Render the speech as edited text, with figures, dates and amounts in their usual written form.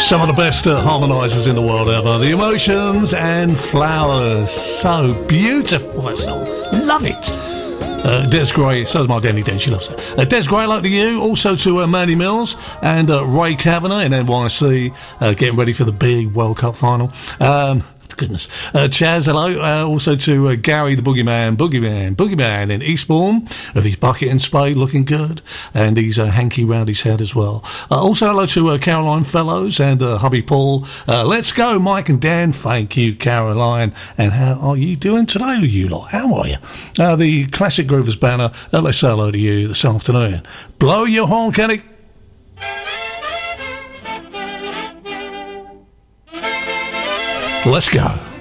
Some of the best harmonisers in the world ever. The Emotions and Flowers. So beautiful, that song. Love it. Des Gray, so does my Danny Den, she loves it. Des Gray, like to you, also to Mandy Mills and Ray Kavanagh in NYC, getting ready for the big World Cup final. Goodness. Chaz, hello. Also to Gary the Boogeyman in Eastbourne, with his bucket and spade looking good, and he's hanky round his head as well. Also hello to Caroline Fellows and hubby Paul. Let's go, Mike and Dan. Thank you, Caroline. And how are you doing today, you lot? How are you? The Classic Groovers banner, let's say hello to you this afternoon. Blow your horn, Kenny. Let's go.